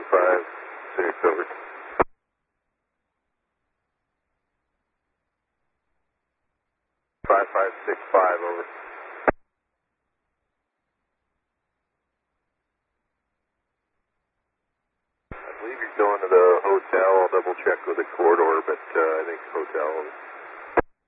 556, over. 5565, over. I believe you're going to the hotel. I'll double check with the corridor, but I think hotel.